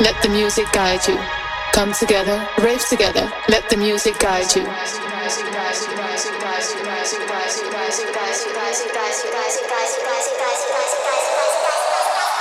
let the music guide you. Come together, rave together, let the music guide you.